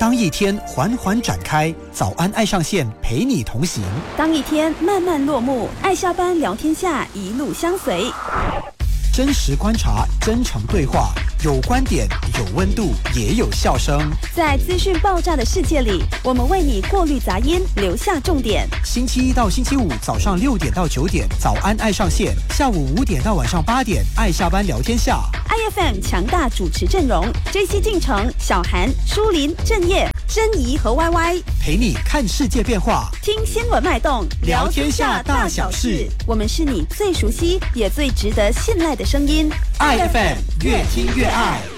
当一天缓缓展开，早安爱上线陪你同行； 当一天慢慢落幕，爱下班聊天下一路相随。 真实观察，真诚对话，有观点，有温度，也有笑声。 在资讯爆炸的世界里，我们为你过滤杂音，留下重点。 星期一到星期五早上6点到9点，早安爱上线；下午5点到晚上8点，爱下班聊天下。 IFM 强大主持阵容：JC进城、小韩、舒林、郑业、珍怡和 YY， 陪你看世界变化， 听新闻脉动， 聊天下大小事。 我们是你最熟悉也最值得信赖的声音。 IFM 越听越爱。